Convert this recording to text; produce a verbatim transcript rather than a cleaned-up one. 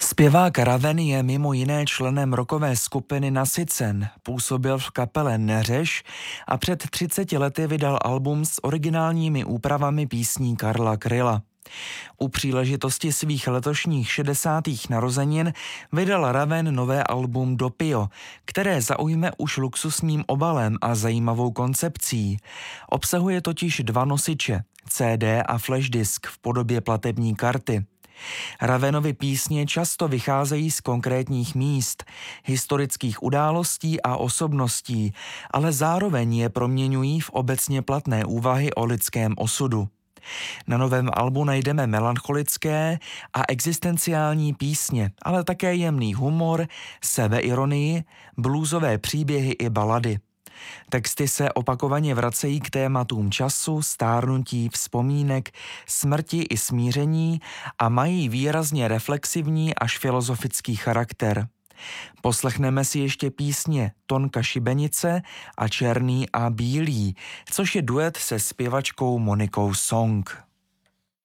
Zpěvák Raven je mimo jiné členem rockové skupiny Nasycen, působil v kapele Neřeš a před třiceti lety vydal album s originálními úpravami písní Karla Kryla. U příležitosti svých letošních šedesátých narozenin vydal Raven nové album Dopio, které zaujme už luxusním obalem a zajímavou koncepcí. Obsahuje totiž dva nosiče, C D a flashdisk v podobě platební karty. Ravenovy písně často vycházejí z konkrétních míst, historických událostí a osobností, ale zároveň je proměňují v obecně platné úvahy o lidském osudu. Na novém albu najdeme melancholické a existenciální písně, ale také jemný humor, sebeironii, bluesové příběhy i balady. Texty se opakovaně vracejí k tématům času, stárnutí, vzpomínek, smrti i smíření a mají výrazně reflexivní až filozofický charakter. Poslechneme si ještě písně Tonka Šibenice a Černý a bílý, což je duet se zpěvačkou Monikou Song.